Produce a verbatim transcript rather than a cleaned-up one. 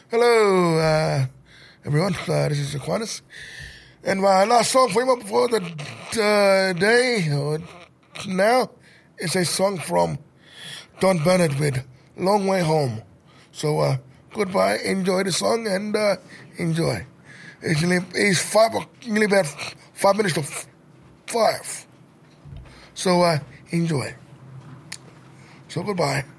Hello, uh, everyone. Uh, this is Aquinas. And my last song for you for the uh, day, or now, is a song from Don Bennett with Long Way Home. So, uh, goodbye, enjoy the song, and uh, enjoy. It's, nearly, it's five, nearly about five minutes to f- five. So, uh, enjoy. So, goodbye.